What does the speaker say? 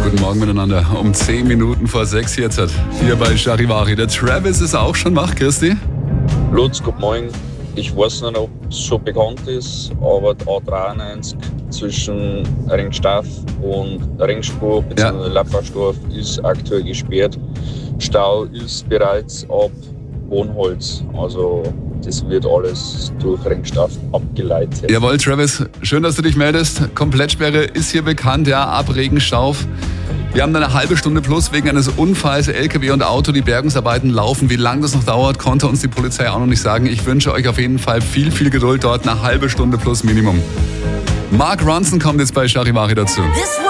guten Morgen miteinander. Um 10 Minuten vor 6 jetzt hier bei Charivari. Der Travis ist auch schon wach, Christi. Lutz, guten Morgen. Ich weiß nicht, ob es schon bekannt ist, aber die A93 zwischen Ringstaff und Ringspur bzw. Lappersdorf ist aktuell gesperrt. Stau ist bereits ab Wohnholz. Also das wird alles durch Ringstaff abgeleitet. Jawohl, Travis, schön, dass du dich meldest. Komplettsperre ist hier bekannt, ja, ab Regenstauf. Wir haben eine halbe Stunde plus wegen eines Unfalls. LKW und Auto, die Bergungsarbeiten laufen. Wie lange das noch dauert, konnte uns die Polizei auch noch nicht sagen. Ich wünsche euch auf jeden Fall viel, viel Geduld dort. Eine halbe Stunde plus Minimum. Mark Ronson kommt jetzt bei Charivari dazu.